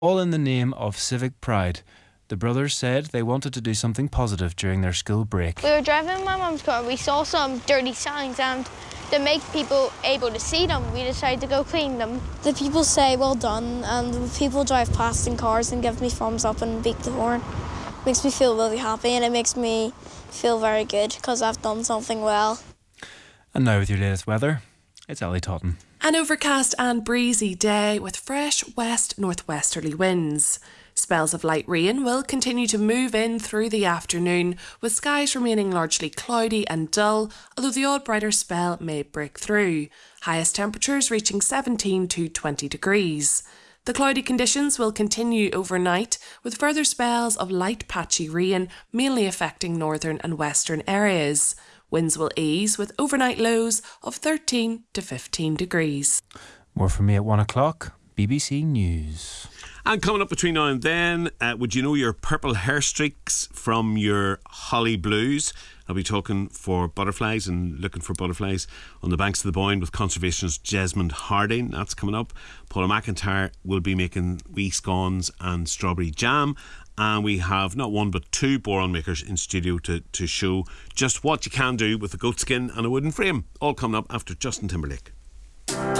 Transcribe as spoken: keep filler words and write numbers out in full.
all in the name of civic pride. The brothers said they wanted to do something positive during their school break. We were driving in my mum's car, we saw some dirty signs, and to make people able to see them, we decided to go clean them. The people say well done, and the people drive past in cars and give me thumbs up and beat the horn. It makes me feel really happy, and it makes me feel very good because I've done something well. And now with your latest weather, it's Ellie Totten. An overcast and breezy day with fresh west northwesterly winds. Spells of light rain will continue to move in through the afternoon, with skies remaining largely cloudy and dull, although the odd brighter spell may break through. Highest temperatures reaching seventeen to twenty degrees. The cloudy conditions will continue overnight, with further spells of light patchy rain mainly affecting northern and western areas. Winds will ease with overnight lows of thirteen to fifteen degrees. More from me at one o'clock, B B C News. And coming up between now and then, uh, would you know your purple hair streaks from your holly blues? I'll be talking for butterflies and looking for butterflies on the banks of the Boyne with conservationist Jesmond Harding. That's coming up. Paula McIntyre will be making wee scones and strawberry jam. And we have not one but two boron makers in studio to, to show just what you can do with a goat skin and a wooden frame. All coming up after Justin Timberlake.